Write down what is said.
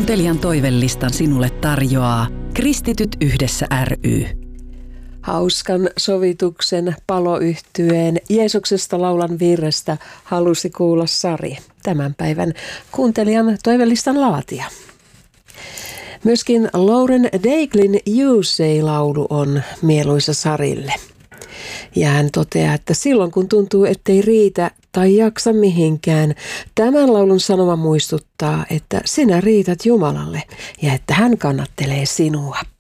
Kuuntelijan toivelistan sinulle tarjoaa Kristityt yhdessä ry. Hauskan sovituksen paloyhtyeen Jeesuksesta laulan virrestä halusi kuulla Sari, tämän päivän kuuntelijan toivelistan laatija. Myöskin Lauren Daiglin You Say-laulu on mieluisa Sarille. Ja hän toteaa, että silloin kun tuntuu, ettei riitä tai jaksa mihinkään, tämän laulun sanoma muistuttaa, että sinä riität Jumalalle ja että hän kannattelee sinua.